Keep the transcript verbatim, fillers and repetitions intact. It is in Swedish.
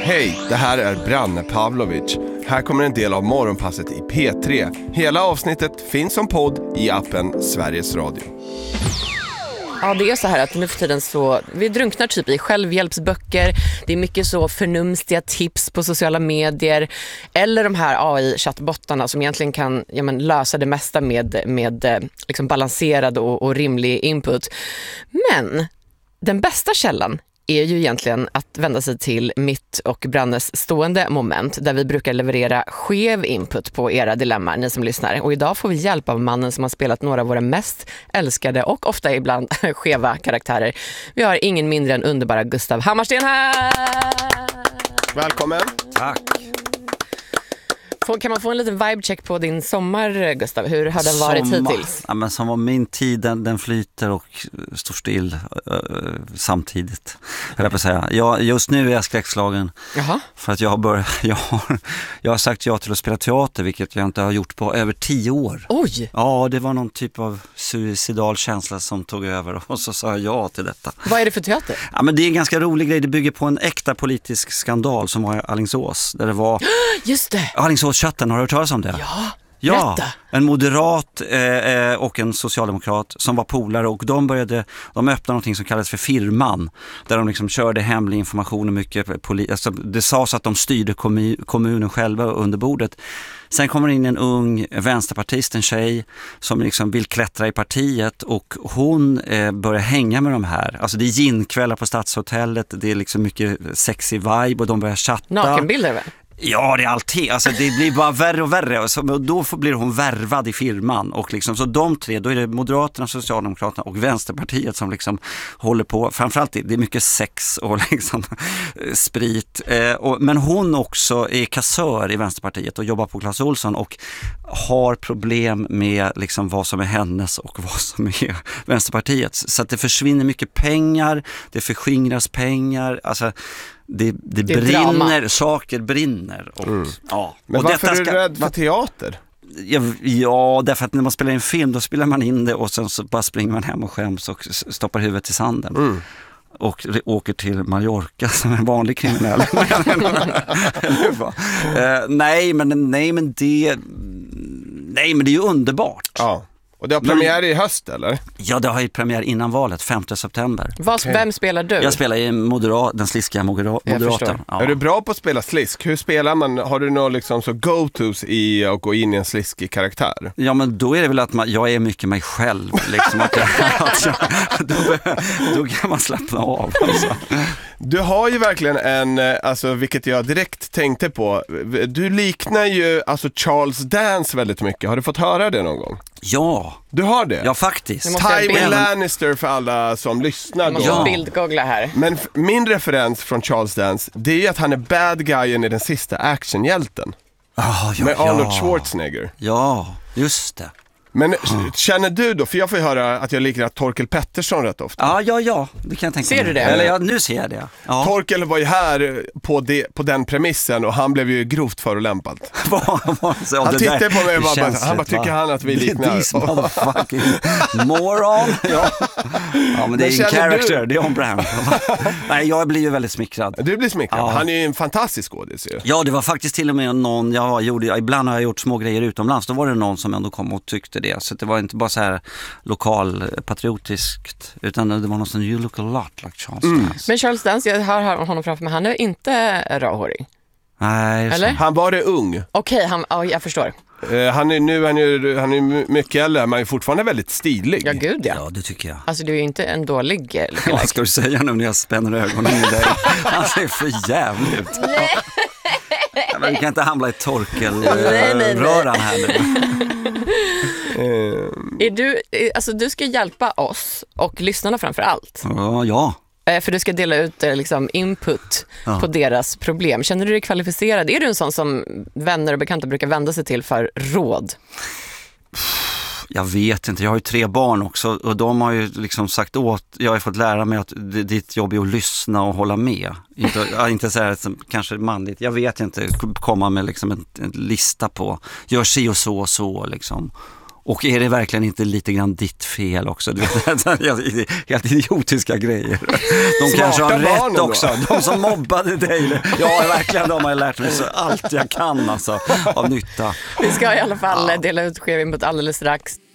Hej, det här är Branne Pavlovic. Här kommer en del av morgonpasset i P tre. Hela avsnittet finns som podd i appen Sveriges Radio. Ja, det är så här att nu för tiden så, vi drunknar typ i självhjälpsböcker. Det är mycket så förnumstiga tips på sociala medier. Eller de här A I-chattbottarna som egentligen kan ja, men, lösa det mesta med, med liksom balanserad och, och rimlig input. Men den bästa källan är ju egentligen att vända sig till mitt och Brannes stående moment där vi brukar leverera skev input på era dilemman, ni som lyssnar. Och idag får vi hjälp av mannen som har spelat några av våra mest älskade och ofta ibland skeva karaktärer. Vi har ingen mindre än underbara Gustav Hammarsten här! Välkommen! Tack! Kan man få en liten vibe-check på din sommar, Gustav? Hur har den varit Sommar. hittills? Ja, men som var min tid, den, den flyter och står still uh, samtidigt. Jag vill säga. Jag, just nu är jag skräckslagen. Jaha. För att jag har, börjat, jag, har, jag har sagt ja till att spela teater, vilket jag inte har gjort på över tio år. Oj! Ja, det var någon typ av suicidal känsla som tog över och så sa jag ja till detta. Vad är det för teater? Ja, men det är en ganska rolig grej. Det bygger på en äkta politisk skandal som var i Alingsås. Där det var... Just det! Alingsås chatten, har du hört talas om det? Ja, ja, berätta. En moderat eh, och en socialdemokrat som var polare och de började, de öppnade någonting som kallades för firman där de liksom körde hemlig information och mycket poli- alltså det sades att de styrde kommun- kommunen själva under bordet. Sen kommer in en ung vänsterpartist, en tjej som liksom vill klättra i partiet och hon eh, börjar hänga med de här. Alltså det är ginkvällar på Stadshotellet, det är liksom mycket sexy vibe och de börjar chatta. Nakenbilder väl? Ja, det är alltid. Alltså, det blir bara värre och värre. Och, så, och då blir hon värvad i firman. Och liksom, så de tre, då är det Moderaterna, Socialdemokraterna och Vänsterpartiet som liksom håller på. Framförallt det är mycket sex och liksom, sprit. Eh, och, men hon också är kassör i Vänsterpartiet och jobbar på Clas Ohlson och har problem med liksom, vad som är hennes och vad som är Vänsterpartiets. Så att det försvinner mycket pengar, det förskingras pengar. Alltså... Det, det, det brinner, drama. Saker brinner. Och, mm. ja. Men och varför detta är du ska, rädd för teater? Ja, ja, därför att när man spelar en film då spelar man in det och sen så bara springer man hem och skäms och stoppar huvudet i sanden. Mm. Och åker till Mallorca som en vanlig kriminell. uh, nej, men, nej, men det nej, men det är ju underbart. Ja. Och det har premiär i höst, eller? Ja, det har ju premiär innan valet, femte september. Vad, okay. Vem spelar du? Jag spelar i moderat, den sliskiga modera- moderaten. Ja. Är du bra på att spela slisk? Hur spelar man? Har du några liksom så go-tos i att gå in i en sliskig karaktär? Ja, men då är det väl att man, jag är mycket mig själv. Liksom, att jag, att jag, då, då kan man slappna av. Alltså. Du har ju verkligen en, alltså, vilket jag direkt tänkte på. Du liknar ju alltså Charles Dance väldigt mycket. Har du fått höra det någon gång? Ja. Du har det? Ja, faktiskt. Tywin Lannister för alla som lyssnar då. Ja. Bildgoogla här. Men f- min referens från Charles Dance, det är ju att han är bad guyen i den sista actionhjälten. Oh, ja, med Arnold ja. Schwarzenegger. Ja, just det. Men mm. känner du då, för jag får ju höra att jag liknar Torkel Pettersson rätt ofta. Ja, ja, ja, det kan jag tänka mig. Ser du det? Eller ja, nu ser jag det. Ja. Torkel var ju här på, de, på den premissen och han blev ju grovt förolämpad. Han tittade på mig och bara, han bara, tycker han att vi liknar. This motherfucking moron. Ja. Ja, men det är men en character, du... det är on brand. Nej, jag blir ju väldigt smickrad. Du blir smickrad, ja. Han är ju en fantastisk skådis ju. Ja, det var faktiskt till och med någon, jag gjorde, ibland har jag gjort små grejer utomlands, då var det någon som ändå kom och tyckte det. Så det var inte bara så här lokal patriotiskt, utan det var någon som you look a lot like Charles mm. Dance. Men Charles Dance, jag har honom framför mig, han är inte rödhårig. Nej, eller? Han var det ung. Okej, okay, han, ja, jag förstår. Uh, han är nu han är, han är mycket äldre, men är fortfarande väldigt stilig. Ja, gud ja. Ja, det tycker jag. Alltså, du är ju inte en dålig... Vad ska du säga nu när jag spänner ögonen i dig? Han ser för jävligt ut. Ja, men vi kan inte hamna i torkelröran här nu. Är du, alltså, du ska hjälpa oss och lyssnarna framför allt. Ja, ja. För du ska dela ut liksom, input ja. på deras problem. Känner du dig kvalificerad? Är du en sån som vänner och bekanta brukar vända sig till för råd? Jag vet inte, jag har ju tre barn också och de har ju liksom sagt åt, jag har fått lära mig att ditt jobb är att lyssna och hålla med. Inte, inte så här, kanske manligt, jag vet inte, komma med liksom en, en lista på, gör si och så och så liksom. Och är det verkligen inte lite grann ditt fel också? Du vet, helt idiotiska grejer. De Smarta kanske har rätt barnen också. då. De som mobbade dig. Ja, verkligen, de har lärt mig så allt jag kan alltså, av nytta. Vi ska i alla fall dela ut Skevin på ett alldeles strax.